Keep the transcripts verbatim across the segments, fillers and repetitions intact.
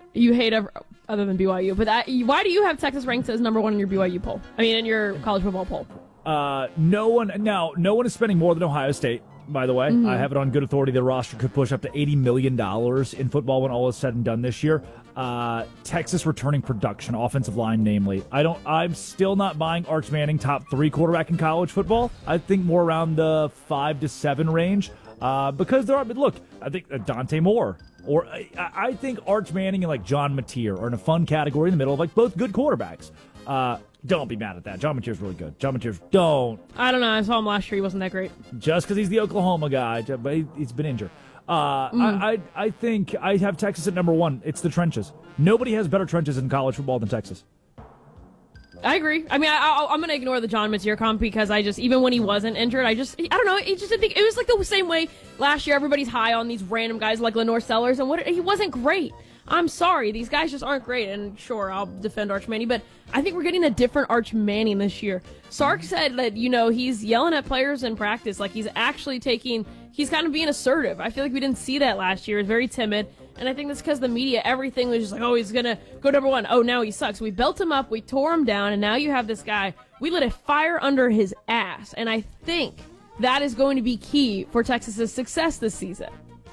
You hate ever, other than B Y U. But that, why do you have Texas ranked as number one in your B Y U poll? I mean, in your college football poll. Uh, no one, now, no one is spending more than Ohio State, by the way. Mm-hmm. I have it on good authority. Their roster could push up to eighty million dollars in football when all is said and done this year. Uh, Texas returning production, offensive line, namely. I don't, I'm still not buying Arch Manning top three quarterback in college football. I think more around the five to seven range. Uh, because there are, but look, I think uh, Dante Moore, or I, I think Arch Manning and like John Mateer are in a fun category in the middle of like both good quarterbacks. Uh, don't be mad at that. John Mateer's really good. John Mateer's don't. I don't know. I saw him last year. He wasn't that great. Just because he's the Oklahoma guy, but he, he's been injured. Uh, mm. I, I I think I have Texas at number one. It's the trenches. Nobody has better trenches in college football than Texas. I agree. I mean, I, I, I'm going to ignore the John Mateer comp because I just, even when he wasn't injured, I just, I don't know, it just didn't think, it was like the same way last year everybody's high on these random guys like Lenore Sellers, and what he wasn't great. I'm sorry, these guys just aren't great, and sure, I'll defend Arch Manning, but I think we're getting a different Arch Manning this year. Sark said that, you know, he's yelling at players in practice, like he's actually taking, he's kind of being assertive. I feel like we didn't see that last year. He's very timid. And I think that's because the media, everything was just like, oh, he's going to go number one. Oh, now he sucks. We built him up. We tore him down. And now you have this guy. We lit a fire under his ass. And I think that is going to be key for Texas's success this season.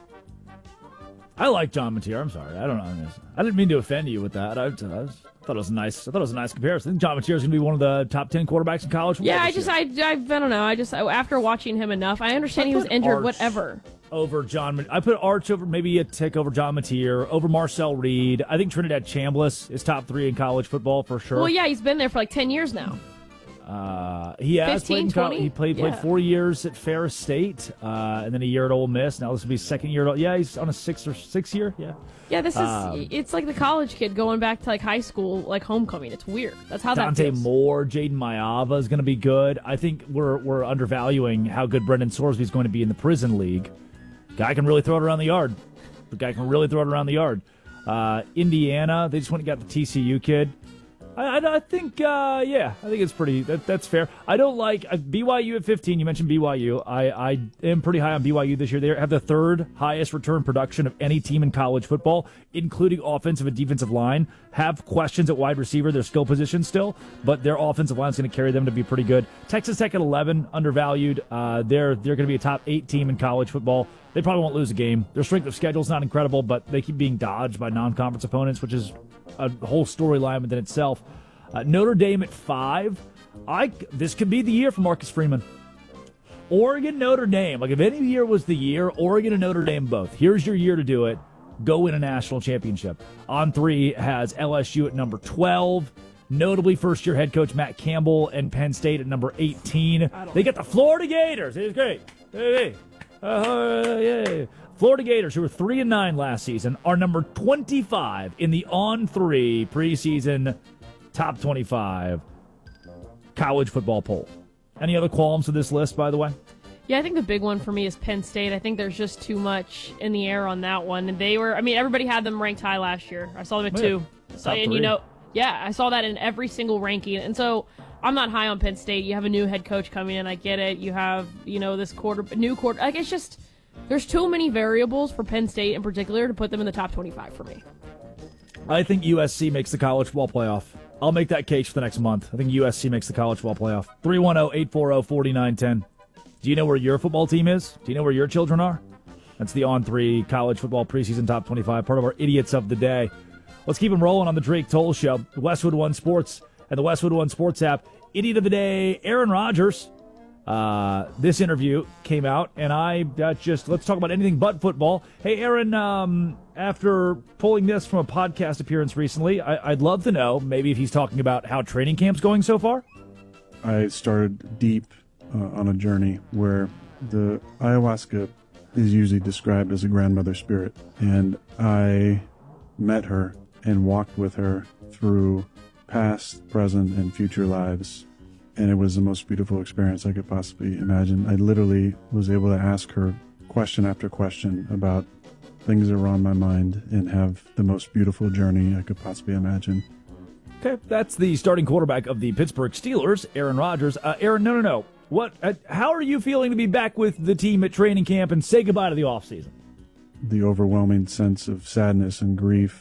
I like John Mateer. I'm sorry. I don't know. I didn't mean to offend you with that. I, I, was, I thought it was a nice. I thought it was a nice comparison. I think John Mateer is going to be one of the top ten quarterbacks in college football. Yeah, I just, I, I, I don't know. I just, after watching him enough, I understand I he was injured. Arch Whatever. Over John, I put Arch over maybe a tick over John Mateer, over Marcel Reed. I think Trinidad Chambliss is top three in college football for sure. Well, yeah, he's been there for like ten years now. Uh, he has fifteen, played. In co- he played yeah. played four years at Ferris State, uh, and then a year at Ole Miss. Now this will be second year. At, yeah, he's on a six or six year. Yeah. Yeah, this is. Um, it's like the college kid going back to like high school, like homecoming. It's weird. That's how Dante that feels. Moore, Jaden Mayava is going to be good. I think we're we're undervaluing how good Brendan Sorsby is going to be in the prison league. Guy can really throw it around the yard. The guy can really throw it around the yard. Uh, Indiana, they just went and got the T C U kid. I, I, I think, uh, yeah, I think it's pretty, that, that's fair. I don't like, uh, B Y U at fifteen, you mentioned B Y U. I, I am pretty high on B Y U this year. They have the third highest return production of any team in college football, including offensive and defensive line. Have questions at wide receiver, their skill position still, but their offensive line is going to carry them to be pretty good. Texas Tech at eleven, undervalued. Uh, they're they're going to be a top eight team in college football. They probably won't lose a game. Their strength of schedule is not incredible, but they keep being dodged by non-conference opponents, which is a whole storyline within itself. Uh, Notre Dame at five. I this could be the year for Marcus Freeman. Oregon, Notre Dame. Like if any year was the year, Oregon and Notre Dame both. Here's your year to do it. Go win a national championship. On three has L S U at number twelve. Notably, first-year head coach Matt Campbell and Penn State at number eighteen. They got the Florida Gators. It's great. Hey, hey. Uh, yeah. Florida Gators, who were three and nine last season, are number twenty-five in the on three preseason top twenty-five college football poll. Any other qualms with this list, by the way? Yeah, I think the big one for me is Penn State. I think there's just too much in the air on that one. And they were, I mean, everybody had them ranked high last year. I saw them at yeah. two. So, and three. you know, yeah, I saw that in every single ranking. And so I'm not high on Penn State. You have a new head coach coming in. I get it. You have, you know, this quarter, new quarter. Like, it's just, there's too many variables for Penn State in particular to put them in the top twenty-five for me. I think U S C makes the college football playoff. I'll make that case for the next month. I think U S C makes the college football playoff. three one zero, eight four zero, four nine one zero. Do you know where your football team is? Do you know where your children are? That's the On three College Football Preseason Top twenty-five, part of our Idiots of the Day. Let's keep them rolling on the Drake Toll Show. Westwood One Sports and the Westwood One Sports app. Idiot of the Day, Aaron Rodgers. Uh, this interview came out, and I uh, just, let's talk about anything but football. Hey, Aaron, um, after pulling this from a podcast appearance recently, I, I'd love to know maybe if he's talking about how training camp's going so far. I started deep uh, on a journey where the ayahuasca is usually described as a grandmother spirit, and I met her and walked with her through past, present, and future lives. And it was the most beautiful experience I could possibly imagine. I literally was able to ask her question after question about things that were on my mind and have the most beautiful journey I could possibly imagine. Okay, that's the starting quarterback of the Pittsburgh Steelers, Aaron Rodgers. Uh, Aaron, no, no, no. What? Uh, how are you feeling to be back with the team at training camp and say goodbye to the offseason? The overwhelming sense of sadness and grief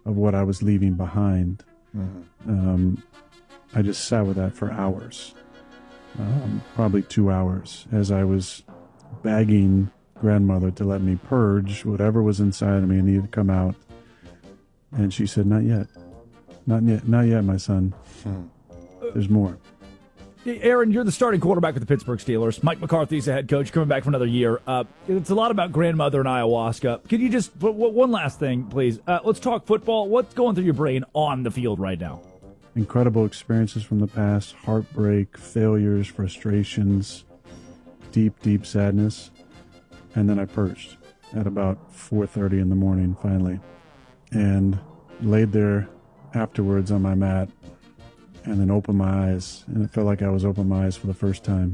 of what I was leaving behind. Mm-hmm. Um, I just sat with that for hours, um, probably two hours, as I was begging grandmother to let me purge whatever was inside of me and needed to come out. And she said, "Not yet, not yet, not yet, my son. Hmm. There's more." Hey, Aaron, you're the starting quarterback with the Pittsburgh Steelers. Mike McCarthy's the head coach, coming back for another year. Uh, it's a lot about grandmother and ayahuasca. Could you just, w- w- one last thing, please? Uh, let's talk football. What's going through your brain on the field right now? Incredible experiences from the past, heartbreak, failures, frustrations, deep, deep sadness. And then I purged at about four thirty in the morning, finally, and laid there afterwards on my mat, and then opened my eyes, and it felt like I was opening my eyes for the first time.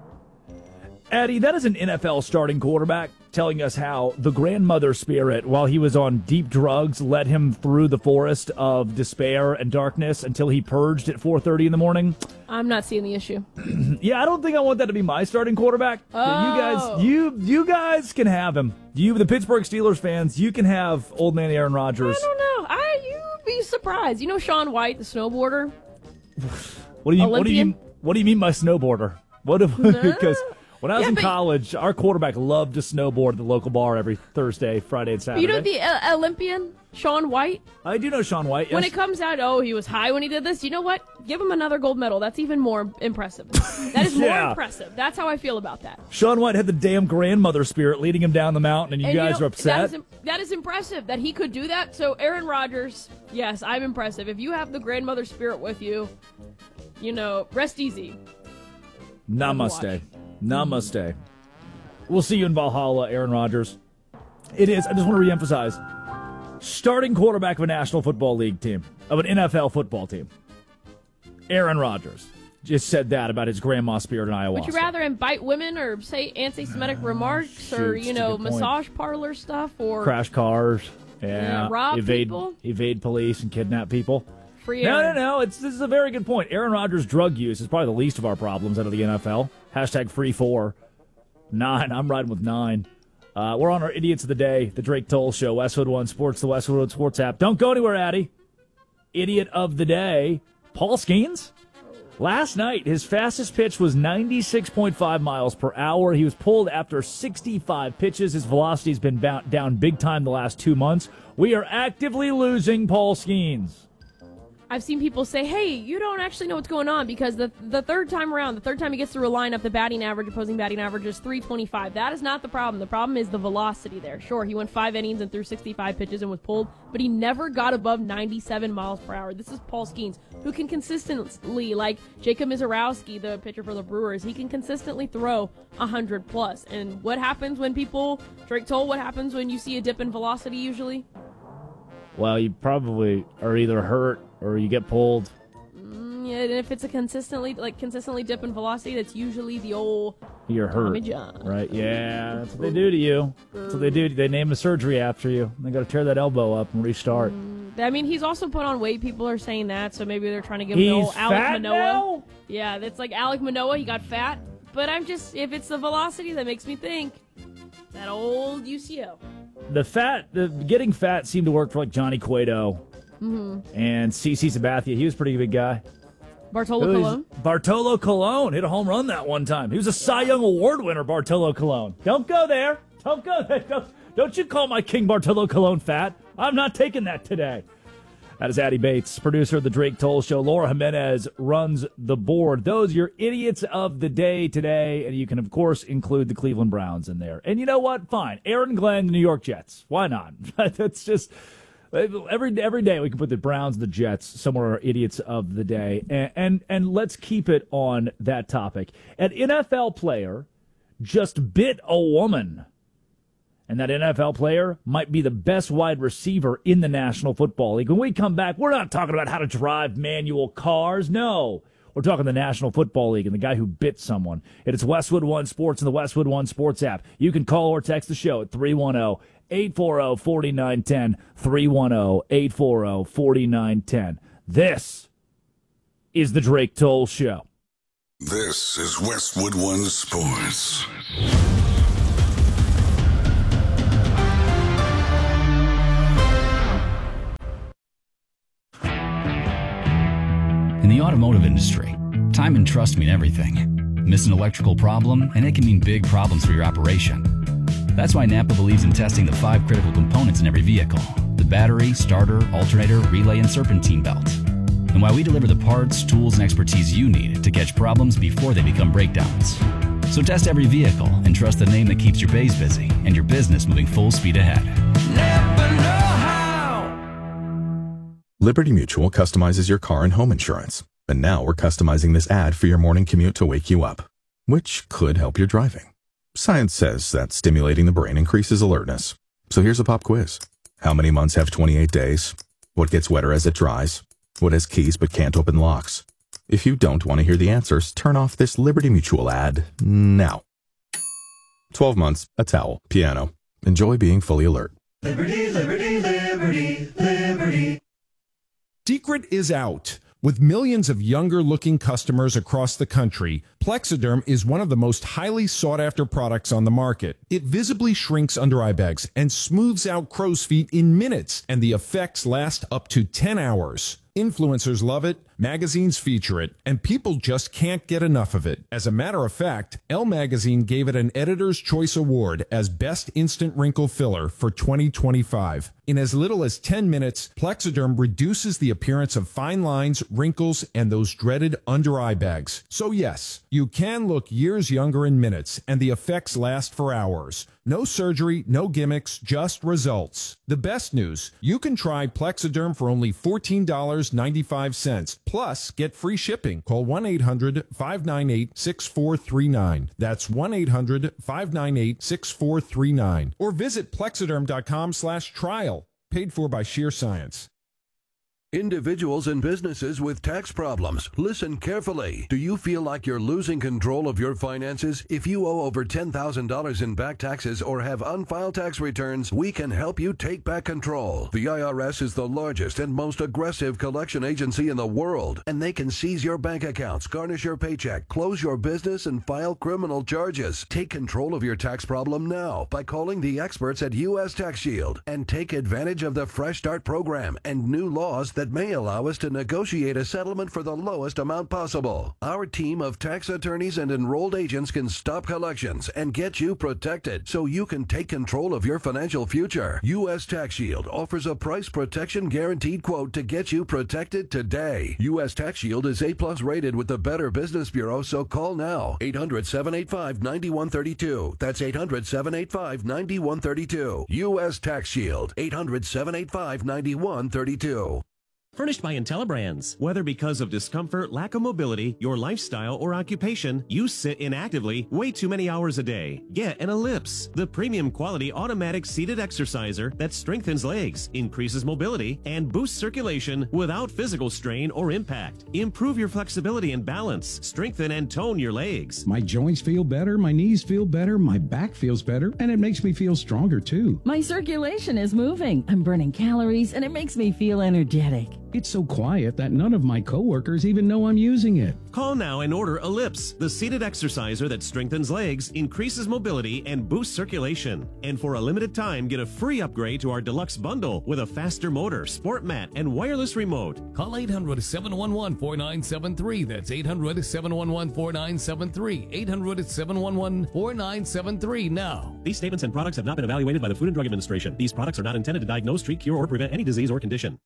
Eddie, that is an N F L starting quarterback telling us how the grandmother spirit, while he was on deep drugs, led him through the forest of despair and darkness until he purged at four thirty in the morning. I'm not seeing the issue. Yeah, I don't think I want that to be my starting quarterback. Oh. You guys, you you guys can have him. You, the Pittsburgh Steelers fans, you can have old man Aaron Rodgers. I don't know. I you'd be surprised. You know Shaun White, the snowboarder? What do you Olympian? what do you what do you mean by snowboarder? What if, because when I was Yeah, in but- college, our quarterback loved to snowboard at the local bar every Thursday, Friday, and Saturday. You know the uh, Olympian, Shaun White? I do know Shaun White. Yes. When it comes out, oh, he was high when he did this. You know what? Give him another gold medal. That's even more impressive. That is more Yeah. impressive. That's how I feel about that. Shaun White had the damn grandmother spirit leading him down the mountain, and you And guys know, are upset. That is, im- that is impressive that he could do that. So Aaron Rodgers, yes, I'm impressive. If you have the grandmother spirit with you, you know, rest easy. Namaste. Namaste. We'll see you in Valhalla, Aaron Rodgers. It is, I just want to reemphasize, starting quarterback of a National Football League team, of an N F L football team. Aaron Rodgers just said that about his grandma spirit in ayahuasca. Would you rather him bite women or say anti-Semitic remarks or, shoot, you it's a know, good point. massage parlor stuff or Crash cars, yeah, Yeah, rob evade, people? evade police and kidnap people? free No, no, Aaron? no. It's this is a very good point. Aaron Rodgers' drug use is probably the least of our problems out of the N F L. Hashtag free four. Nine. I'm riding with nine. Uh, we're on our Idiots of the Day, the Drake Toll Show, Westwood One Sports, the Westwood One Sports app. Don't go anywhere, Addy. Idiot of the Day, Paul Skeens. Last night, his fastest pitch was ninety-six point five miles per hour. He was pulled after sixty-five pitches. His velocity's been bound, down big time the last two months. We are actively losing Paul Skeens. I've seen people say, hey, you don't actually know what's going on because the the third time around, the third time he gets through a lineup, the batting average, opposing batting average is three twenty-five. That is not the problem. The problem is the velocity there. Sure, he went five innings and threw sixty-five pitches and was pulled, but he never got above ninety-seven miles per hour. This is Paul Skeens, who can consistently, like Jacob Mizorowski, the pitcher for the Brewers, he can consistently throw one hundred plus. And what happens when people, Drake Toll, what happens when you see a dip in velocity usually? Well, you probably are either hurt or you get pulled. Mm, yeah, and if it's a consistently, like, consistently dip in velocity, that's usually the old You're hurt, Tommy John. right? Yeah, that's what they do to you. That's what they do. They name a surgery after you. They got to tear that elbow up and restart. I mean, he's also put on weight. People are saying that, so maybe they're trying to give him the He's old Alec fat Manoa. now? Yeah, that's like Alec Manoa. He got fat. But I'm just, if it's the velocity that makes me think, that old U C O. The fat, the getting fat seemed to work for like Johnny Cueto Mm-hmm. and C C Sabathia. He was a pretty big guy. Bartolo Who is- Colon. Bartolo Colon hit a home run that one time. He was a Cy Young Award winner, Bartolo Colon. Don't go there. Don't go there. Don't, don't you call my King Bartolo Colon fat. I'm not taking that today. That is Addy Bates, producer of the Drake Toll Show. Laura Jimenez runs the board. Those are your idiots of the day today, and you can, of course, include the Cleveland Browns in there. And you know what? Fine. Aaron Glenn, the New York Jets. Why not? That's just... Every every day we can put the Browns and the Jets somewhere our idiots of the day. And, and, and let's keep it on that topic. An N F L player just bit a woman. And that N F L player might be the best wide receiver in the National Football League. When we come back, we're not talking about how to drive manual cars. No. We're talking the National Football League and the guy who bit someone. It is Westwood One Sports and the Westwood One Sports app. You can call or text the show at three one zero, eight four zero, four nine one zero, three one zero, eight four zero, four nine one zero. This is the Drake Toll Show. This is Westwood One Sports. In the automotive industry, time and trust mean everything. Miss an electrical problem, and it can mean big problems for your operation. That's why Napa believes in testing the five critical components in every vehicle: the battery, starter, alternator, relay, and serpentine belt. And why we deliver the parts, tools, and expertise you need to catch problems before they become breakdowns. So test every vehicle and trust the name that keeps your bays busy and your business moving full speed ahead. Napa know-how. Liberty Mutual customizes your car and home insurance. And now we're customizing this ad for your morning commute to wake you up, which could help your driving. Science says that stimulating the brain increases alertness. So here's a pop quiz. How many months have twenty-eight days? What gets wetter as it dries? What has keys but can't open locks? If you don't want to hear the answers, turn off this Liberty Mutual ad now. twelve months, a towel, piano. Enjoy being fully alert. Liberty, liberty, liberty, liberty. Secret is out. With millions of younger-looking customers across the country, Plexiderm is one of the most highly sought-after products on the market. It visibly shrinks under-eye bags and smooths out crow's feet in minutes, and the effects last up to ten hours. Influencers love it, magazines feature it, and people just can't get enough of it. As a matter of fact, Elle Magazine gave it an Editor's Choice Award as Best Instant Wrinkle Filler for twenty twenty-five. In as little as ten minutes, Plexiderm reduces the appearance of fine lines, wrinkles, and those dreaded under-eye bags. So yes, you can look years younger in minutes, and the effects last for hours. No surgery, no gimmicks, just results. The best news, you can try Plexiderm for only fourteen dollars and ninety-five cents. Plus, get free shipping. Call one eight hundred, five nine eight, six four three nine. That's one eight hundred, five nine eight, six four three nine. Or visit plexiderm.com slash trial. Paid for by Sheer Science. Individuals and businesses with tax problems, listen carefully. Do you feel like you're losing control of your finances? If you owe over ten thousand dollars in back taxes or have unfiled tax returns, we can help you take back control. The I R S is the largest and most aggressive collection agency in the world, and they can seize your bank accounts, garnish your paycheck, close your business, and file criminal charges. Take control of your tax problem now by calling the experts at U S Tax Shield and take advantage of the Fresh Start program and new laws that may allow us to negotiate a settlement for the lowest amount possible. Our team of tax attorneys and enrolled agents can stop collections and get you protected so you can take control of your financial future. U S Tax Shield offers a price protection guaranteed quote to get you protected today. U S Tax Shield is A plus rated with the Better Business Bureau, so call now. eight hundred, seven eight five, nine one three two. That's eight hundred, seven eight five, nine one three two. U S Tax Shield. eight hundred, seven eight five, nine one three two. Furnished by IntelliBrands. Whether because of discomfort, lack of mobility, your lifestyle, or occupation, you sit inactively way too many hours a day. Get an Ellipse, the premium quality automatic seated exerciser that strengthens legs, increases mobility, and boosts circulation without physical strain or impact. Improve your flexibility and balance. Strengthen and tone your legs. My joints feel better, my knees feel better, my back feels better, and it makes me feel stronger too. My circulation is moving. I'm burning calories, and it makes me feel energetic. It's so quiet that none of my coworkers even know I'm using it. Call now and order Ellipse, the seated exerciser that strengthens legs, increases mobility, and boosts circulation. And for a limited time, get a free upgrade to our deluxe bundle with a faster motor, sport mat, and wireless remote. Call eight hundred, seven one one, four nine seven three. That's eight hundred, seven one one, four nine seven three. eight hundred, seven one one, four nine seven three now. These statements and products have not been evaluated by the Food and Drug Administration. These products are not intended to diagnose, treat, cure, or prevent any disease or condition.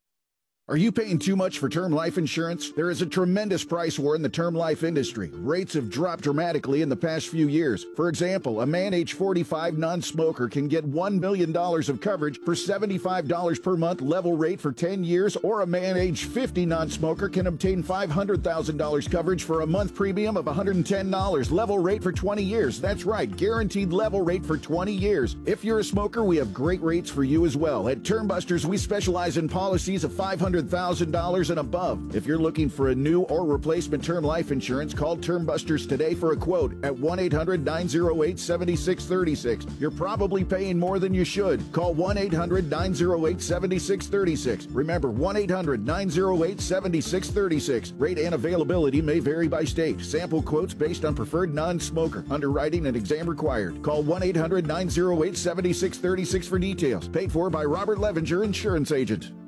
Are you paying too much for term life insurance? There is a tremendous price war in the term life industry. Rates have dropped dramatically in the past few years. For example, a man age forty-five non-smoker can get one million dollars of coverage for seventy-five dollars per month level rate for ten years, or a man age fifty non-smoker can obtain five hundred thousand dollars coverage for a month premium of one hundred ten dollars level rate for twenty years. That's right, guaranteed level rate for twenty years. If you're a smoker, we have great rates for you as well. At Term Busters, we specialize in policies of five hundred thousand dollars and above. If you're looking for a new or replacement term life insurance, call Term Busters today for a quote at one eight hundred, nine oh eight, seven six three six. You're probably paying more than you should. Call one eight hundred, nine oh eight, seven six three six. Remember, one eight hundred, nine oh eight, seven six three six. Rate and availability may vary by state. Sample quotes based on preferred non-smoker. Underwriting and exam required. Call one eight hundred, nine oh eight, seven six three six for details. Paid for by Robert Levinger, Insurance Agent.